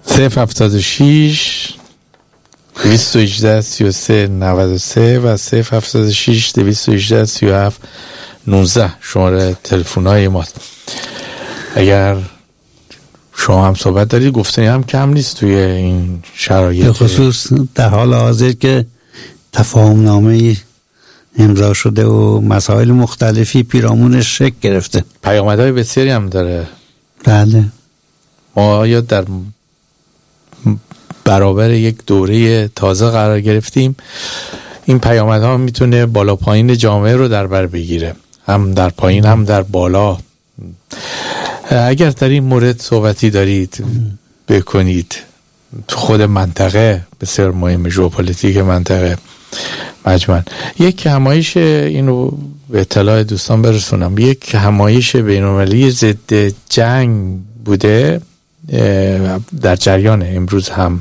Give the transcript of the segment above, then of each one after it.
076 218 33 93 و 076 218 37 19 شماره تلفن‌های ماست. اگر شما هم صحبت دارید، گفتنی هم کم نیست توی این شرایط، به خصوص در حال حاضر که تفاهم نامه امضا شده و مسائل مختلفی پیرامونش شکل گرفته. پیامدهای بسیاری هم داره. بله، ما یا در برابر یک دوره تازه قرار گرفتیم. این پیامدها میتونه بالا پایین جامعه رو در بر بگیره، هم در پایین هم در بالا. اگر در این مورد صحبتی دارید بکنید. تو خود منطقه بسیار مهم، ژئوپلیتیک منطقه مجموعاً یک همایش، اینو به اطلاع دوستان برسونم، یک همایش بین‌المللی ضد جنگ بوده در جریان امروز هم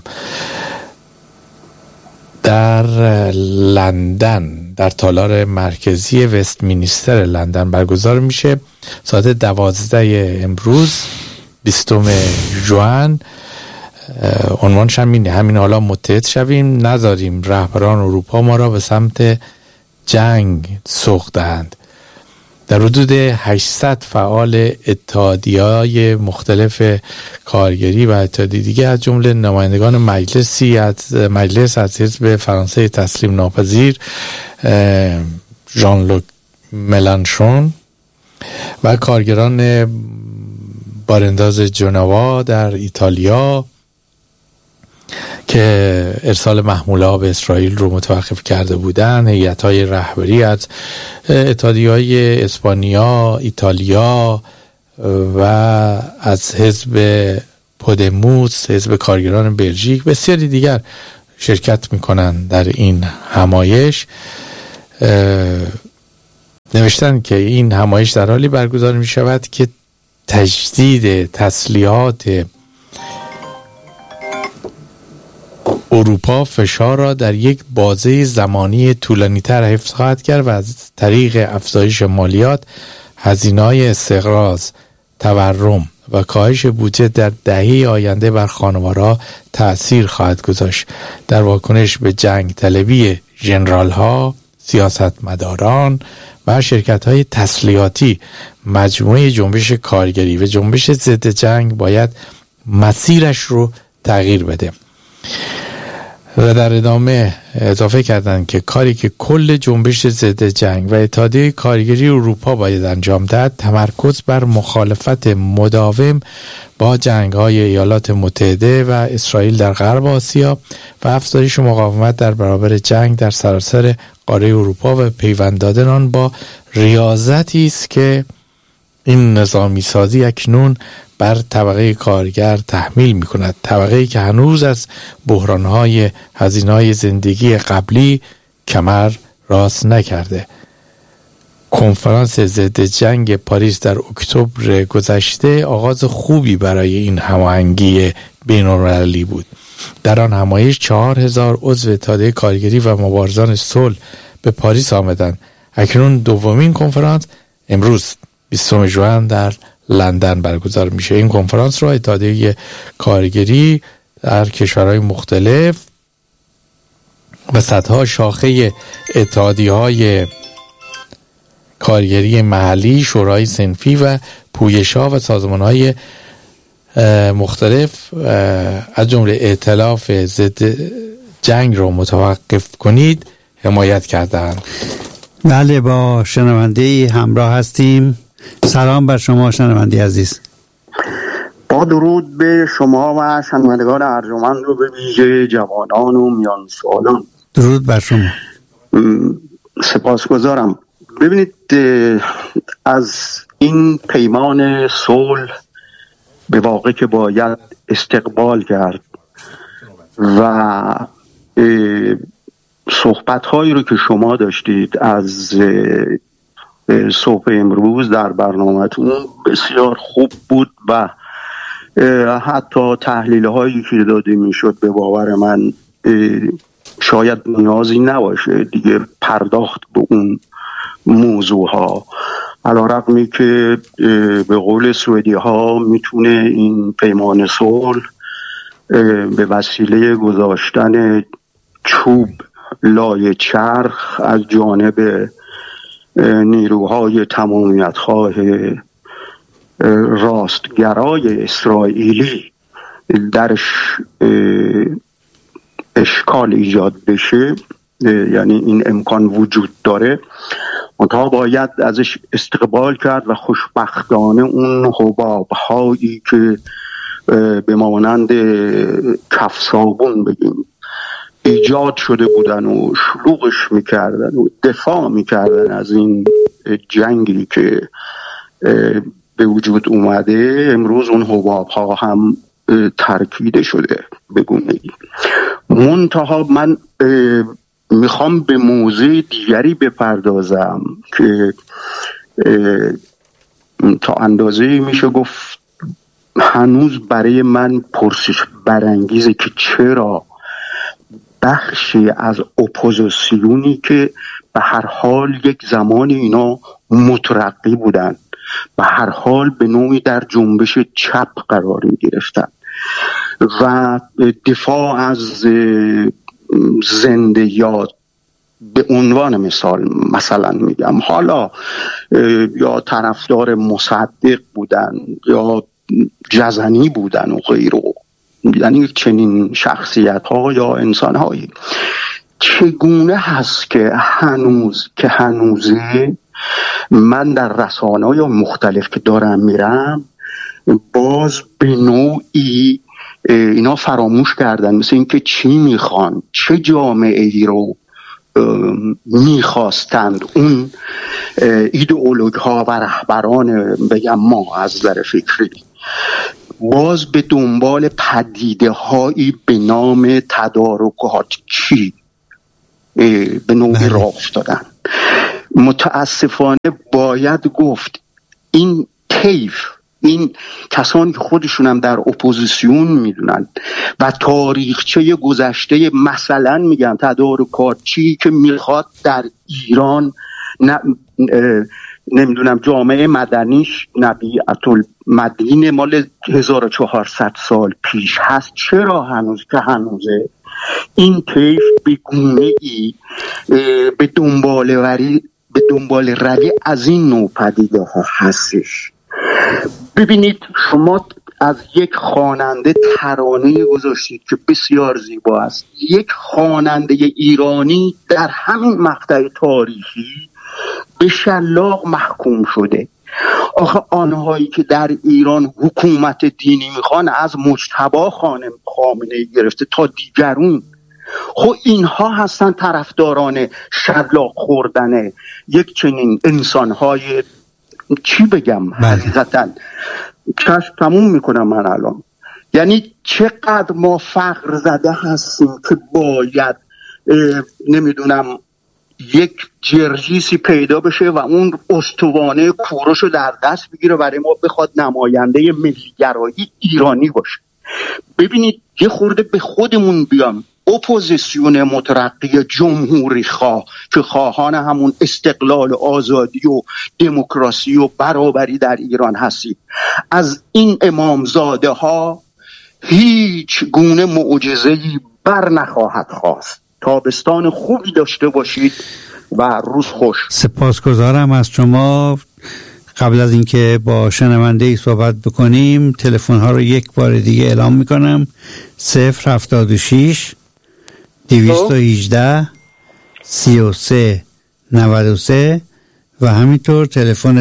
در لندن، در تالار مرکزی وستمینستر لندن برگزار میشه ساعت 12 امروز 20 ژوئن. عنوانش همین حالا متحد شویم، نذاریم رهبران اروپا ما را به سمت جنگ سوق دهند. در حدود 800 فعال اتحادیه‌های مختلف کارگری و اتحادیه دیگه از جمله نمایندگان مجلس از حزب فرانسه تسلیم ناپذیر ژان لوک ملانشون و کارگران بارانداز جنوا در ایتالیا که ارسال محموله‌ها به اسرائیل رو متوقف کرده بودن، هیئت‌های رهبری از اتحادیه‌های اسپانیا، ایتالیا و از حزب پودموس، حزب کارگران بلژیک، بسیاری دیگر شرکت می‌کنند در این همایش. نوشتن که این همایش در حالی برگزار می‌شود که تجدید تسلیحات اروپا فشار را در یک بازه زمانی طولانی‌تر حفظ خواهد کرد و از طریق افزایش مالیات، هزینه‌های استقراض، تورم و کاهش بودجه در دهه آینده بر خانوارها تأثیر خواهد گذاشت. در واکنش به جنگ طلبی ژنرال‌ها، سیاستمداران و شرکت‌های تسلیحاتی، مجموعه جنبش کارگری و جنبش ضد جنگ باید مسیرش رو تغییر بده. و در ادامه اضافه کردند که کاری که کل جنبش ضد جنگ و اتحادیه کارگری اروپا باید انجام دهد تمرکز بر مخالفت مداوم با جنگ‌های ایالات متحده و اسرائیل در غرب آسیا و افزایش مقاومت در برابر جنگ در سراسر قاره اروپا و پیوند دادن آن با ریاضتی است که این نظامی سازی اکنون بر طبقه کارگر تحمیل می کند، طبقه‌ای که هنوز از بحران‌های هزینه‌های زندگی قبلی کمر راست نکرده. کنفرانس ضد جنگ پاریس در اکتبر گذشته آغاز خوبی برای این هماهنگی بین‌المللی بود. در آن همایش 4000 عضو اتحادیه کارگری و مبارزان صلح به پاریس آمدند. اکنون دومین کنفرانس امروز 20 ژوئن در لندن برگزار میشه. این کنفرانس را اتحادیه کارگری در کشورهای مختلف و صدها شاخه اتحادیه‌های کارگری محلی، شورای صنفی و پویش‌ها و سازمان‌های مختلف از جمله ائتلاف ضد جنگ را متوقف کنید حمایت کردند. بله، با شنونده همراه هستیم. سلام بر شما شنونده عزیز. با درود به شما و شنوندگان ارجمند رو به ویژه جوانان و میان سالان. درود بر شما. سپاسگزارم. ببینید، از این پیمان صلح به واقع که باید استقبال کرد و صحبت‌هایی رو که شما داشتید از صبح امروز در برنامه‌تون بسیار خوب بود و حتی تحلیل‌هایی که داده میشد به باور من شاید نیازی نباشه دیگه پرداخت به اون موضوعها، علی‌رغمی که به قول سوئدی‌ها میتونه این پیمان صلح به وسیله گذاشتن چوب لای چرخ از جانب نیروهای تمامیت‌خواه راستگرای اسرائیلی درش اشکال ایجاد بشه، یعنی این امکان وجود داره، منتها باید ازش استقبال کرد و خوشبختانه اون حباب‌هایی که به مانند کف صابون بگیم ایجاد شده بودن و شلوغش میکردن و دفاع میکردن از این جنگی که به وجود اومده، امروز اون حباب‌ها هم ترکیده شده به گونه‌ای. منتها من میخوام به موضوع دیگری بپردازم که تا اندازه میشه گفت هنوز برای من پرسش برانگیزه که چرا بخشی از اپوزیسیونی که به هر حال یک زمانی اینا مترقی بودن، به هر حال به نوعی در جنبش چپ قرار می گرفتن و دفاع از زنده یاد به عنوان مثلا میگم، حالا یا طرفدار مصدق بودن یا جزنی بودن و غیره، یعنی چنین شخصیت ها یا انسان هایی، چگونه هست که هنوزه من در رسانه‌های مختلف که دارم میرم باز به نوعی اینا فراموش کردن، مثل اینکه چی میخوان، چه جامعه ای رو میخواستند اون ایدئولوژ ها و رهبران بگم ما از نظر فکری باز به دنبال پدیده هایی به نام تدارکات چی به نوعی راه افتادن. متاسفانه باید گفت این طیف، این کسانی که خودشون هم در اپوزیسیون میدونن و تاریخچه گذشته مثلا میگن تدارکات چی که میخواد در ایران نمیدونم جامعه مدنیش نبیعةالمدینه مال 1400 سال پیش هست، چرا هنوزه این طیف به گونه‌ای به دنبال روی از این نوع پدیده ها هستش. ببینید شما از یک خواننده ترانه گذاشتید که بسیار زیبا است، یک خواننده ایرانی در همین مقطع تاریخی به شلاق محکوم شده. آخه آنهایی که در ایران حکومت دینی میخوان از مجتبی خامنه‌ای گرفته تا دیگرون، خب اینها هستن طرفداران شلاق خوردن یک چنین انسانهای چی بگم حقیقتا کاش تموم میکنم من الان. یعنی چقدر ما فقر زده هستیم که باید نمیدونم یک جرجیسی پیدا بشه و اون استوانه کوروشو در دست بگیره برای ما بخواد نماینده ملیگرایی ایرانی باشه. ببینید یه خورده به خودمون بیام، اپوزیسیون مترقی جمهوری خواه که خواهان همون استقلال و آزادی و دموکراسی و برابری در ایران هستید، از این امامزاده ها هیچ گونه معجزه‌ای بر نخواهد خواست. تابستان خوبی داشته باشید و روز خوش. سپاسگزارم از شما. قبل از اینکه با شنونده صحبت بکنیم تلفن ها رو یک بار دیگه اعلام میکنم: 076 218 33 93 و همینطور تلفن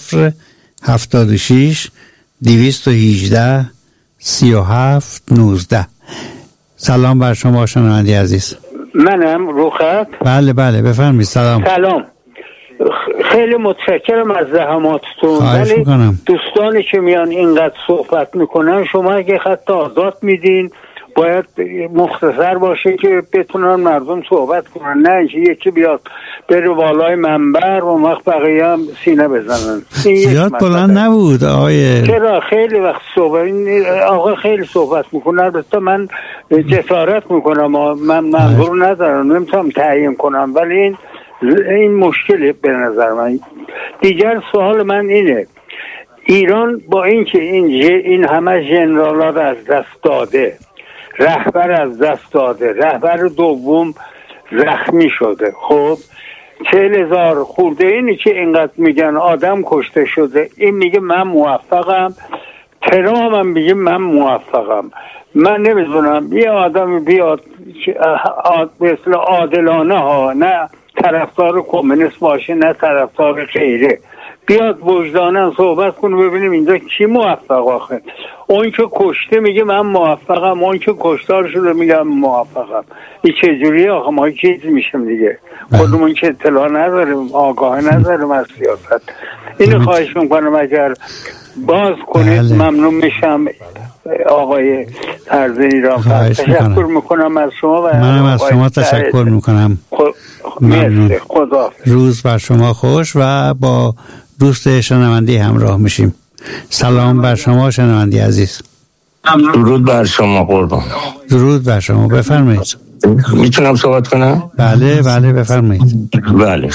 076 218 37 19. سلام بر شما شنونده عزیز. منم روخت. بله بفرمایید. سلام. خیلی متشکرم از زحماتتون. ولی دوستانی که میان اینقدر صحبت میکنن شما اگه خط آزاد میدین باید مختصر باشه که بتونن مردم صحبت کنن، نه اینکه یکی بیاد بره بالای منبر و وقت بقیه هم سینه بزنن. زیاد بلند نبود آقای. چرا خیلی وقت آقا خیلی صحبت میکنه. البته من جسارت میکنم، من منظور ندارم، نمیتونم تعیین کنم، ولی این مشکله به نظر من. دیگر سوال من اینه: ایران با اینکه این همه ژنرال‌ها رو از دست داده، رهبر از دست داده، رهبر دوم زخمی شده. خب 40,000 خورده اینی که اینقدر میگن آدم کشته شده، این میگه من موفقم، ترام هم میگه من موفقم. من نمیدونم یه آدم بیاد مثل عادلانه ها، نه طرفدار کمونیست باشه نه طرفدار غیره، بیاد وجدانن صحبت کنه ببینیم اینجا کی موفق آخه. اون که کشته میگه من موفقم، اون که کشتار شده میگه من موفقم. این چجوریه آخه؟ ما چیزی میشم دیگه، خودمون که اطلاع نداریم، آگاه نداریم از سیاست. اینو خواهش میکنم اگر باز کنید ممنون میشم آقای طرز ایران. تشکر میکنم از شما و منم از شما تشکر میکنم. ممنون. خدا روز بر شما خوش و با دوست شنوندی همراه میشیم. سلام بر شما شنوندی عزیز. درود بر شما قربان. درود بر شما، بفرمایید. میتونم صحبت کنم؟ بله بفرمایید. بله،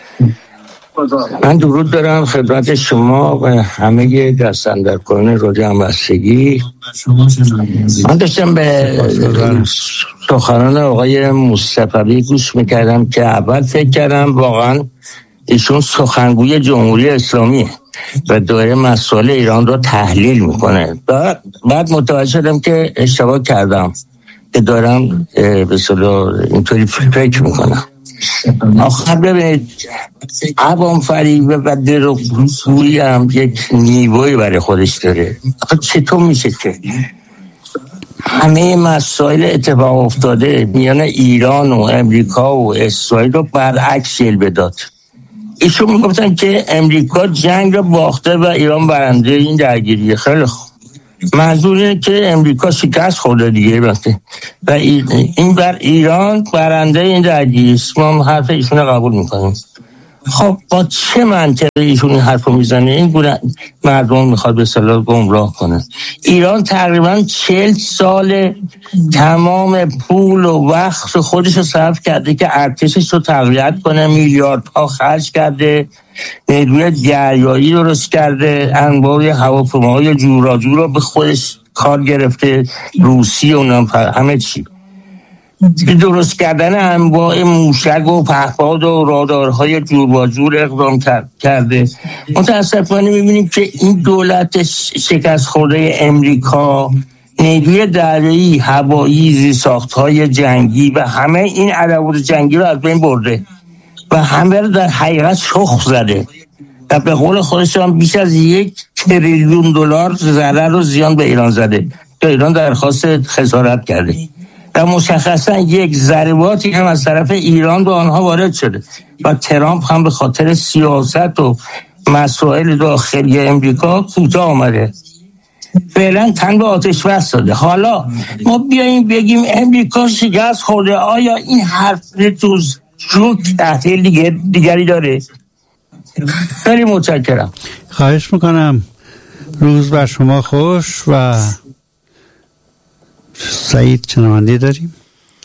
من درود دارم خدمت شما و همه دست‌اندرکاران رادیو همبستگی. من داشتم به سخنان آقای مصطفی گوش میکردم که اول فکر کردم واقعا ایشون سخنگوی جمهوری اسلامی و داره مسائل ایران رو تحلیل میکنه. بعد متوجه شدم که اشتباه کردم که دارم به اصطلاح اینطوری فکر میکنم. آخر ببینید عوام فریب و دروغگویی هم یک نیرویی برای خودش داره. چطور میشه که همه مسائل اتفاق افتاده میان ایران و امریکا و اسرائیل رو برعکس جلوه داد؟ ایشون میگفتن که امریکا جنگ رو باخته و ایران برنده این درگیری. خیلی خوب، منظور اینه که امریکا شکست خورده دیگه و این بر ایران برنده این درگیری است. ما حرف ایشون رو قبول میکنیم. خب با چه منطقی ایشون این حرف رو میزنه؟ این گونه مردم میخواد به اصطلاح گمراه کنه. ایران تقریبا 40 سال تمام پول و وقت خودش رو صرف کرده که ارتشش رو تقویت کنه، میلیاردها خرج کرده، نیروی دریایی درست کرده، انواع هواپیماهای جوراجو رو به خودش کار گرفته، روسی و همه چی درست کردن انواع موشک و پهپاد و رادارهای جور و جور اقدام کرده. متاسفانه میبینیم که این دولت شکست خورده امریکا نیروی دریایی، هوایی، زیرساخت‌های جنگی و همه این ادوات جنگی رو از بین برده و همه رو در حقیقت شخم زده و به قول خودش هم بیش از 1 تریلیون دلار ضرر و زیان به ایران زده که ایران درخواست خسارت کرده و مشخصا یک ضرباتی هم از طرف ایران به آنها وارد شده و ترامپ هم به خاطر سیاست و مسائل داخلی امریکا کوتاه آمده، فعلا تن به آتش بس داده. حالا ما بیاییم بگیم امریکا شکست خورده، آیا این حرف جز تحلیل دیگری داره؟ خیلی متشکرم. خواهش میکنم. روز بر شما خوش. و سعید شنونده داریم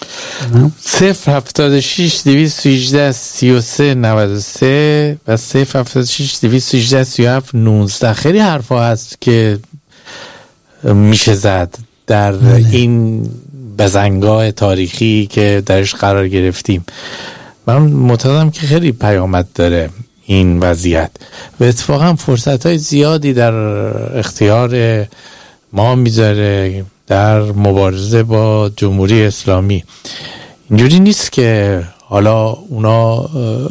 076 218 33 93 و 076 218 37 19. خیلی حرفا هست که میشه زد در این بزنگاه تاریخی که درش قرار گرفتیم. من معتقدم که خیلی پیامد داره این وضعیت و اتفاقا فرصت‌های زیادی در اختیار ما میذاره در مبارزه با جمهوری اسلامی. اینجوری نیست که حالا اونا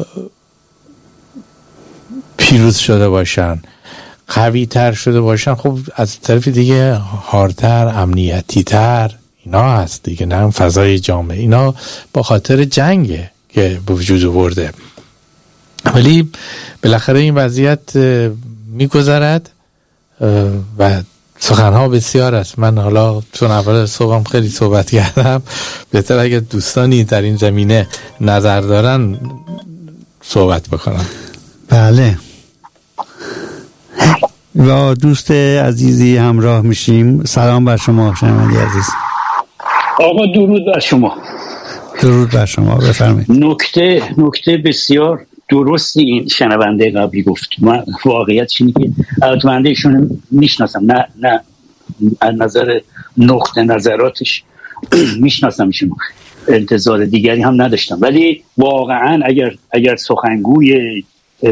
پیروز شده باشن، قوی تر شده باشن. خب از طرف دیگه هارتر، امنیتی تر اینا هست دیگه، نه فضای جامعه. اینا با خاطر جنگه که به وجود آورده، ولی بالاخره این وضعیت میگذرد و سخنها بسیار است. من حالا چون اول صبحم خیلی صحبت کردم، بهتر اگر دوستانی در این زمینه نظر دارن صحبت بکنم. بله، و دوست عزیزی همراه میشیم. سلام بر شما شنوندی عزیز. آقا درود بر شما. درود بر شما، بفرمایید. نکته بسیار درستی این شنونده قبلی گفت. من واقعیتش اینه که البته ایشون میشناسم، نه از نظر نقطه نظراتش میشناسم ایشون، انتظار دیگری هم نداشتم. ولی واقعا اگر سخنگوی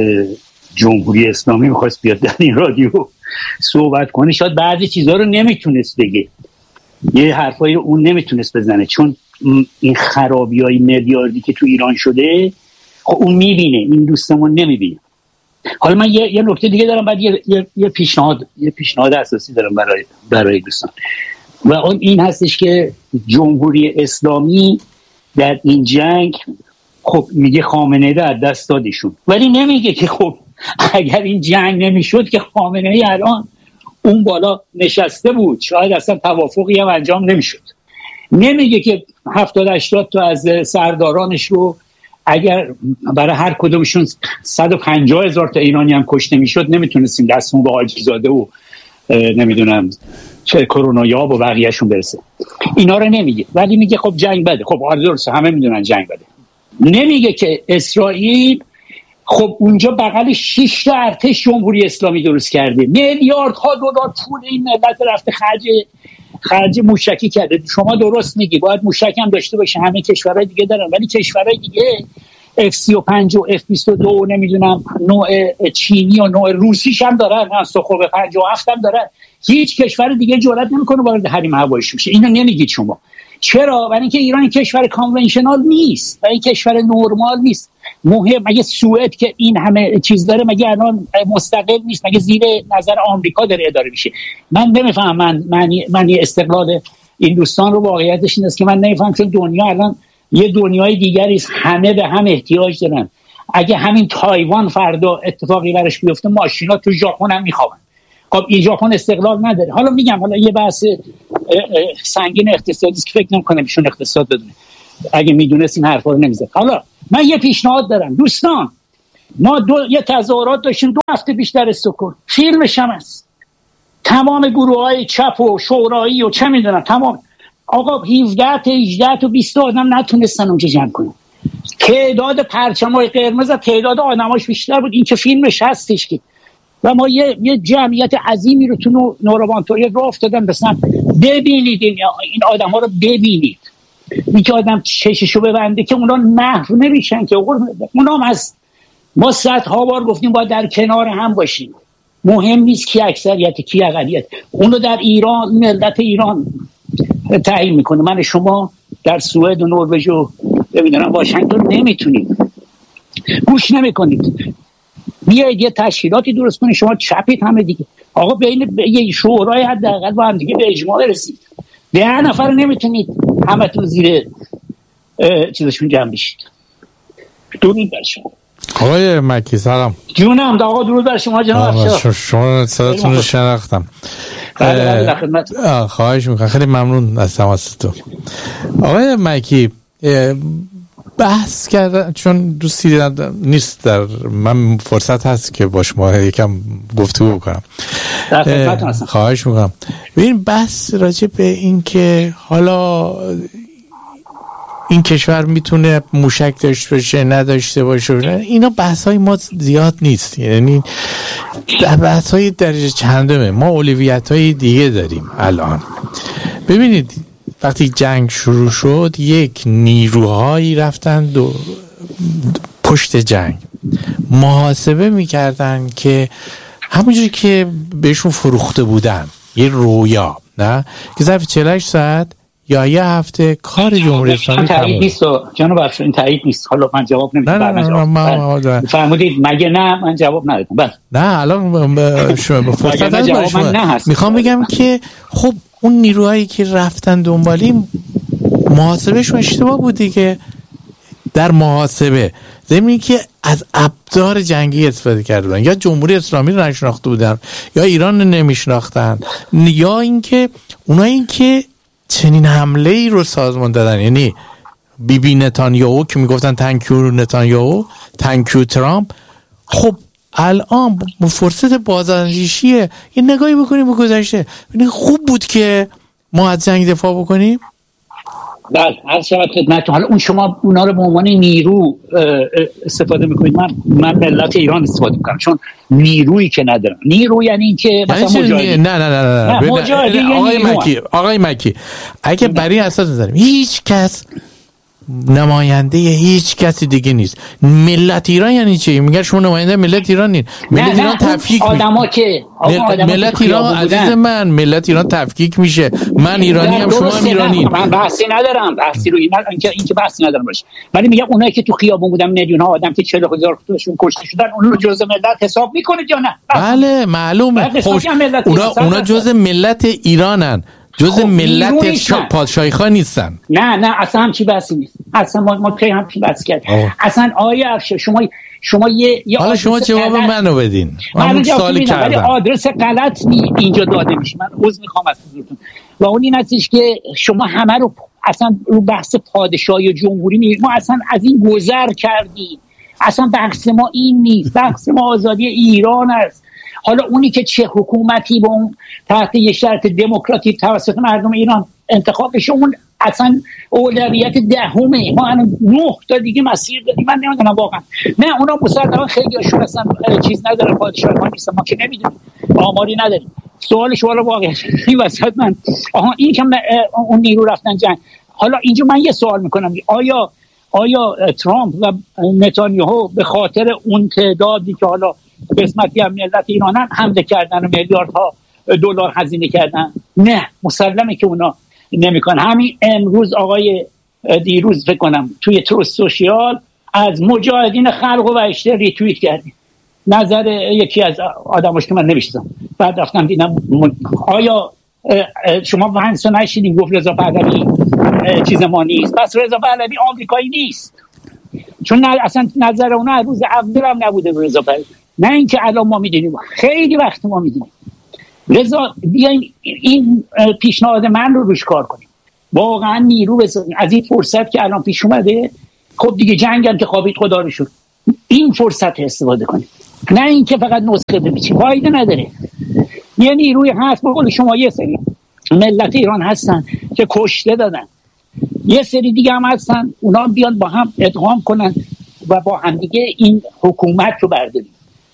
جمهوری اسلامی میخواست بیاد در این رادیو صحبت کنه، شاید بعضی چیزها رو نمیتونست بگه، یه حرفایی رو اون نمیتونست بزنه، چون این خرابی‌های میلیاردی که تو ایران شده خب اون میبینه، این دوستمون نمیبینه. حالا من یه نکته دیگه دارم، بعد یه پیشنهاد اساسی دارم برای دوستان، و اون این هستش که جمهوری اسلامی در این جنگ خب میگه خامنه‌ای رو از دست دادشون، ولی نمیگه که خب اگر این جنگ نمیشد که خامنه‌ای الان اون بالا نشسته بود، شاید اصلا توافقی هم انجام نمیشد. نمیگه که 70-80 تا از سردارانش رو اگر برای هر کدومشون 150,000 تا ایرانی هم کشته میشد نمیتونستیم دستمون به حاجی زاده و نمیدونم چه کرونایاب و بقیهشون برسه. اینا رو نمیگه، ولی میگه خب جنگ بده. خب درسته، همه میدونن جنگ بده. نمیگه که اسرائیل خب اونجا بغل 6 تا ارتش جمهوری اسلامی درست کرده، میلیاردها دلار پول این ملت رفته خرج موشکی کرده. شما درست میگی، باید موشک هم داشته باشه، همه کشورهای دیگه دارن، ولی کشورهای دیگه F-35 و F-22 و نمیدونم نوع چینی و نوع روسیش هم دارن، سخوب 57 هم دارن. هیچ کشور دیگه جرئت نمیکنه وارد حریم هواییش بشه. اینو نمیگید شما. چرا؟ برای اینکه ایران کشور کانونشنال نیست، برای کشور نرمال نیست. مهم مگه سوئد که این همه چیز داره مگه الان مستقل نیست؟ مگه زیر نظر آمریکا داره اداره میشه؟ من نمیفهمم من استقلال این دوستان رو. واقعیتش این است که من نمیفهمم، چون دنیا الان یه دنیای دیگری است، همه به هم احتیاج دارن. اگه همین تایوان فردا اتفاقی براش بیفته، ماشینا تو ژاپن هم میخوابن. خب این ژاپن استقلال نداره. حالا میگم یه بحث سنگین اقتصادی است که فکر نمی‌کنم ایشون اقتصاد بدونه. اگه میدونست این حرفا رو نمیزد. حالا من یه پیشنهاد دارم دوستان. ما یه تظاهرات داشتیم 2 هفته پیش در استکهلم، فیلمش هم هست. تمام گروه‌های چپ و شورایی و چه میدونم، تمام آقا 17 تا 18 تا 20 آدم نتونستن اونجا جمع کنن. تعداد پرچم‌های قرمز تعداد آدماش بیشتر بود. این که فیلمش هستش که و ما یه جمعیت عظیمی رو تو نوروانتوری راه افتادن. مثلا ببینید این آدم‌ها رو ببینید. این که آدم چششو ببنده که اونا محو نمیشن که اونا هم از ما صدها بار گفتیم باید در کنار هم باشیم. مهم نیست کی اکثریت کی اقلیت. اونو در ایران ملت ایران تعیین میکنه. من شما در سوئد و نروژ و نمیدونم واشنگتن نمیتونید، گوش نمیکنید. بیایید یه تشکیلاتی درست کنید. شما چپید همه دیگه. آقا بین یه شورای حداقل با هم دیگه به اجماع رسید. 10 نفر نمیتونید همتون زیر چیزشون جمع بشید. درود بر شما آقای مکی. سلام. جونم آقا، درود بر شما جناب. شما صداتون رو شناختم. خواهش میکنم، خیلی ممنون از تماستون. آقای مکی بحث کردن، چون دوستی نیست در من فرصت هست که با شما یکم گفتگو بکنم. خواهش میکنم. ببین بحث راجع به این که حالا این کشور میتونه موشک داشته باشه نداشته باشه، اینا بحث‌های ما زیاد نیست. یعنی بحث‌های درجه چندمه. ما اولویت‌های دیگه داریم الان. ببینید وقتی جنگ شروع شد، یک نیروهایی رفتن پشت جنگ محاسبه میکردن که همونجوری که بهشون فروخته بودن یه رویا، نه که ظرف 48 ساعت یا یه هفته کار جمهوری اسلامی تموم نیست. جناب افشار این تایید نیست. حالا من جواب نمیدم. فرمودید مگه نه من جواب ندادم. نه الان شما فرصت هست. میخوام بگم که خب اون نیروهایی که رفتن دنبالیم محاسبهشون اشتباه بود دیگه. در محاسبه زمینی که از ابزار جنگی استفاده کرده بودن، یا جمهوری اسلامی رو نشناخته بودن یا ایران رو نمیشناختن، یا اینکه اونایی که چنین حمله ای رو سازمان دادن، یعنی بیبی نتانیاهو که میگفتن تانکیو نتانیاهو، تانکیو ترامپ. خب الان فرصت بازاندیشیه. یه نگاهی بکنیم به گذشته. خوب بود که ما از جنگ دفاع بکنیم. بله هر شود خدمتتون. حالا اون شما اونا رو به عنوان نیرو استفاده میکنید، من ملت ایران استفاده میکنم، چون نیرویی که ندارم. نیرو یعنی این که مثلا مجاهدین. نه آقای مکی اگه برای اساس بذاریم هیچ کس نماینده هیچ کسی دیگه نیست. ملت ایران یعنی چی؟ میگه شما نماینده ملت ایران نیست. ملت ایران تفکیک میشه. ملت ایران عزیز من، ملت ایران تفکیک میشه. من ایرانی ام، شما هم ایرانی. من بحثی ندارم، بحثی رو اینکه بحثی ندارم باشه. ولی میگم اونایی که تو خیابون بودن میلیون ها آدم که 40,000 تاشون کشته شدن، اون رو جزء ملت حساب میکنه یا نه؟ بله معلومه. اونا جزء ملت ایرانن، جزء ملت پادشاهی خان نیستن. نه اصلا همچی بحثی نیست. اصلا ما کی همچی بحث کردیم. اصلا آیه افشار شما یه حالا شما جواب منو بدین. من سوالی کردم ولی آدرس غلط اینجا داده میشه. من عذر میخوام از حضورتون. و اون این هستش که شما همه رو اصلا رو بحث پادشاهی و جمهوری میگید. ما اصلا از این گذر کردیم. اصلا بحث ما این نیست. بحث ما آزادی ایران است. حالا اونی که چه حکومتی با اون تحت یه شرط دموکراتیک توسط مردم ایران انتخاب بشه، اون اصلا اولویت دهمه. ما الان 9 تا دیگه مسیر داریم. من نمیدونم واقعا. نه اونا مسلما خیلی هاشون اصلا چیز نداره، پادشاه ما نیستن، ما که نمیدونیم، آماری نداریم. سوال شما رو واقعا این وسط من این که اون نیرو رفتن جنگ. حالا اینجا من یه سوال میکنم، آیا ترامپ و نتانیاهو به خاطر اون تعدادی که حالا قسمتی هم ملت ایران هم حمله کردن و میلیاردها دلار هزینه کردن؟ نه، مسلمه که اونا نمیکنن. همین امروز آقای دیروز فکر کنم توی تروس سوشیال از مجاهدین خلق و اشتر ریتوییت کردیم نظر یکی از آدماش که من نوشتم، بعد رفتم دیدم. آیا شما ونسو نشیدین گفت رضا پهلوی چیز ما نیست؟ پس رضا پهلوی آمریکایی نیست، چون اصلا نظر اونا روز اول هم نبوده رضا پهلوی. نه اینکه الان ما میدونیم، خیلی وقت ما میدونیم. رضا بیاین این پیشنهاد من رو روش کار کنیم، واقعا نیرو بذاریم از این فرصت که الان پیش اومده. خب دیگه جنگ هم که خوابید خدا رو شد، این فرصت استفاده کنیم، نه اینکه فقط نسخه بپیچیم، فایده نداره. یه نیروی هست به قول شما، یه سری ملت ایران هستن که کشته دادن، یه سری دیگه هم هستن اونا بیان با هم ادغام کنن و با هم دیگه این حکومت رو برداریم.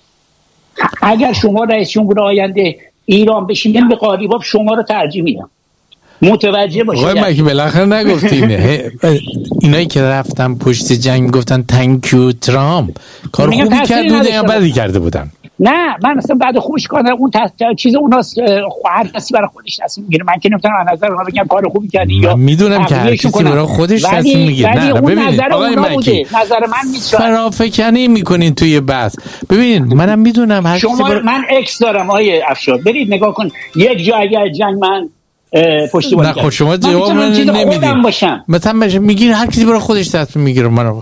اگر شما رئیس جمهور آینده ایران بشین به قالیباف، شما رو ترجیح میدم. متوجه باشید. آقای مکی بالاخره نگفتین اینایی که رفتن پشت جنگ گفتن تانک یو ترامپ، کار خوبی کرد بوده یا بدی کرده بودن؟ نه من اصلا بعد خوبش کنم، اون چیز اوناست، هر کسی برای خودش تصمیم میگیره. من که نمیتونم از نظر اونها بگم کار خوبی کردی یا میدونم که هر کسی برای خودش تصمیم میگیره. نه ببینید آقای مکی، نظر من نیست، فرافکنی میکنین توی بحث. ببینید منم میدونم هر شما من اکس دارم آیه افشار، برید نگاه کن. یک جا اگر جنگ من پشتیبانی نه خب شما جواب من نمیدین. مثلا میگین هر کسی برای خودش تصمیم میگیره. من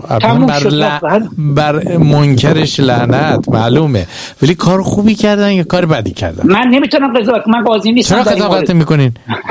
بر منکرش لعنت معلومه، ولی کار خوبی کردن یا کار بدی کردن؟ من نمیتونم قضاوت، من قاضی نیستم. چرا قضاوت میکنین؟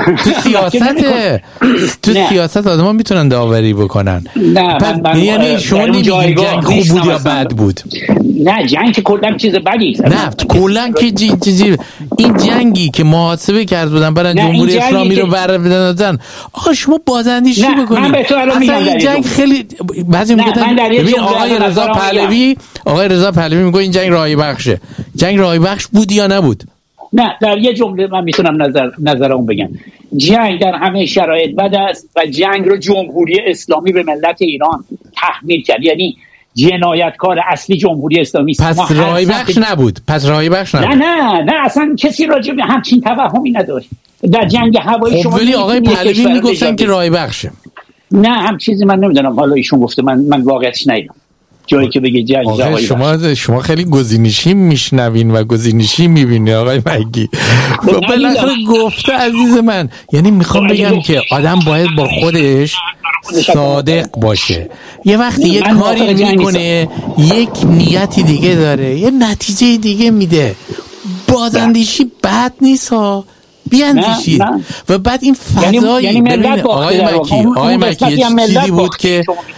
تو سیاست آدم‌ها میتونن داوری بکنن. یعنی شما نمیگین جنگ خوب بود یا بد بود؟ نه جنگ که کلا چیز بدی. نه کلا که این جنگی که محاسبه کرد بودن برای جمهوری اسلامی رو بردادن. آقا شما بازاندیشی بکنید. اصلا این جنگ خیلی بعضی میگن ببین آقای رضا پهلوی میگه این جنگ راهی بخشه. جنگ راهی بخش بود یا نبود؟ نه در یه جمله من میتونم نظرم بگم. جنگ در همه شرایط بد است و جنگ رو جمهوری اسلامی به ملت ایران تحمیل کرد. یعنی جنایتکار اصلی جمهوری اسلامی است. پس راهی بخش نبود. نه اصلا کسی راجع به همچین توهمی نداره. در جنگ هوایی شما ولی آقای پهلوی میگفتن که راهی بخشه. نه هم چیزی من نمیدونم، حالا ایشون گفته، من واقعیتش ندیدم جایی که بگه جنگ راهی شما خیلی گزینشی میشنوین و گزینشی میبینی آقای مکی. بالاخره گفته عزیز من. یعنی میخوام بگم که آدم باید با خودش صادق باشه. یه وقتی یه کاری میکنه یک نیتی دیگه داره، یه نتیجه دیگه میده. بازاندیشی بد نیست ها، بیاندیشید. و بعد این فضایی یعنی آقای مکی یه چیزی بود که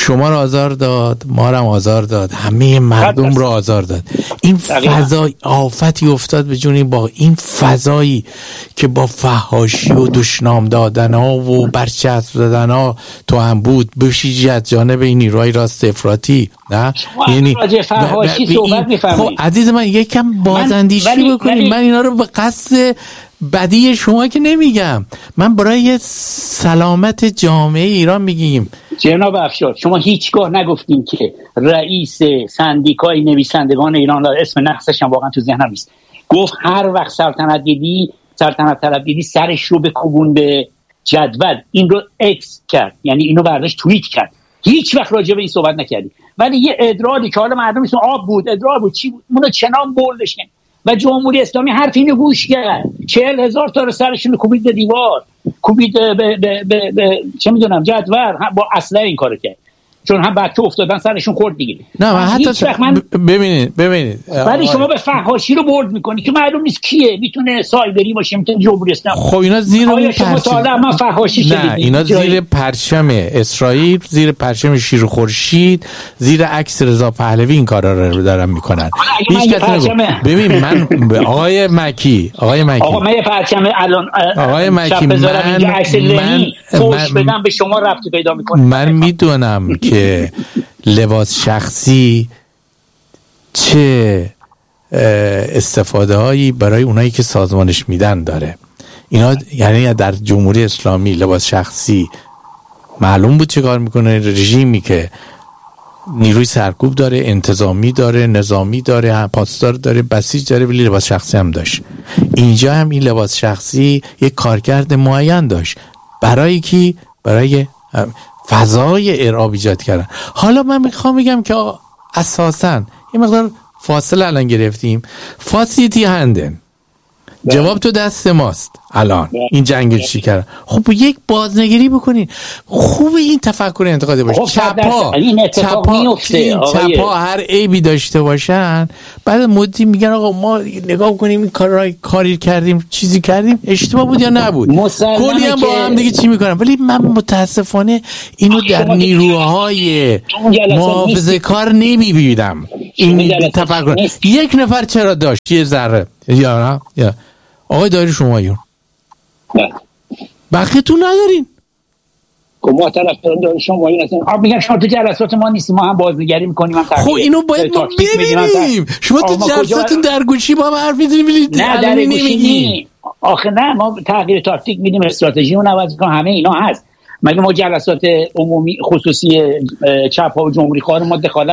شما رو آزار داد، ما رو آزار داد، همه مردم رو آزار داد. این فضای آفتی افتاد به جون با این فضایی که با فحاشی و دشنام دادن ها و برچسب دادن ها تو هم بود، بشیجی از جانب این نیروهای راست افراطی. نه یعنی راجع فحاشی صحبت می‌فرمایید. خب عزیز من یکم بازاندیشی بکنید. من اینا رو به قصد بدی شما که نمیگم، من برای سلامت جامعه ایران میگیم. جناب افشار، شما هیچگاه نگفتین که رئیس سندیکای نویسندگان ایران، اسم نقصش هم واقعا تو ذهنم نیست، گفت هر وقت سلطنت طلب دیدی سرش رو بکوبون به جدول. این رو اکس کرد، یعنی اینو برداشت توییت کرد. هیچ وقت راجع به این صحبت نکردی. ولی یه ادرالی که حالا مردم میسون آب بود، ادرار بود، چی بود، اونو چنان بردش کردن و جمهوری اسلامی حرف اینو گوش کرد. 40,000 تا رو سرشون رو کوبید به دیوار، کوبید به چه میدونم جدول، با اسلحه این کارو کرد، چون هم بچه افتادن سرشون خورد دیگه. نه من حتی ببینید ولی شما به فحاشی رو برد میکنی که معلوم نیست کیه، میتونه سایبری باشه، میتونه جمهوری اسلامی. خب اینا زیر اون پرچم، فحاشی شدید. نه اینا زیر پرچم اسرائیل، زیر پرچم شیر خورشید، زیر عکس رضا پهلوی این کارا رو دارن میکنن. هیچ کس ببین من آقای مکی آقا من یه پرچم الان آقای مکی من فوش بدم به شما ربطی پیدا میکنه. من میدونم که لباس شخصی چه استفاده هایی برای اونایی که سازمانش میدن داره. اینا یعنی در جمهوری اسلامی لباس شخصی معلوم بود چه کار میکنه. رژیمی که نیروی سرکوب داره، انتظامی داره، نظامی داره، پاسدار داره، بسیج داره، ولی لباس شخصی هم داشت. اینجا هم این لباس شخصی یک کارکرد معین داشت. برای کی؟ برای فضای ارعاب ایجاد کردن. حالا من میخوام بگم که اساساً یه مقدار فاصله الان گرفتیم. فاسیتی هندن، جواب تو دست ماست. الان این جنگ چی کردن؟ خب یک بازنگری بکنین. خوبه این تفکر انتقادی باشه. چپا هر عیبی داشته باشن، بعد مدتی میگن آقا ما نگاه کنیم این کاری کردیم، چیزی کردیم، اشتباه بود یا نبود. کلی هم با هم دیگه چی میکنن. ولی من متاسفانه اینو در نیروهای محافظه کار نمیبینم. این تفکر یک نفر چرا داشت یه ذره یا نه؟ آقای داری شمایون بقیتون ندارین. ما طرفدار داری شمایون هستیم. میگم شما تو جلسات ما نیستیم، ما هم بازنگری میکنیم. خب اینو باید ما ببینیم. شما تو جلساتون در گوشی با هم حرف میزنید. نه در گوشی نی. آخه نه، ما تغییر تاکتیک میدیم، استراتژیمون عوض میکنیم، همه اینا هست. مگه ما جلسات عمومی خصوصی چپ ها و جمهوری خواه ما دخالت